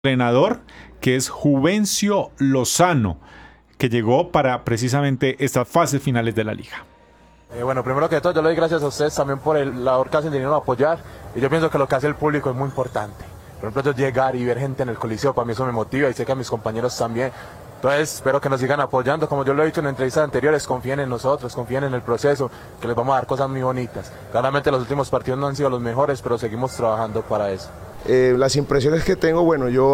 entrenador, que es Juvencio Lozano, que llegó para precisamente estas fases finales de la liga. Bueno, primero que todo yo le doy gracias a ustedes también por el labor que hacen de irnos a apoyar, y yo pienso que lo que hace el público es muy importante. Por ejemplo, yo llegar y ver gente en el Coliseo, para mí eso me motiva y sé que a mis compañeros también. Entonces espero que nos sigan apoyando, como yo lo he dicho en entrevistas anteriores, confíen en nosotros, confíen en el proceso, que les vamos a dar cosas muy bonitas. Claramente los últimos partidos no han sido los mejores, pero seguimos trabajando para eso. Las impresiones que tengo, bueno, yo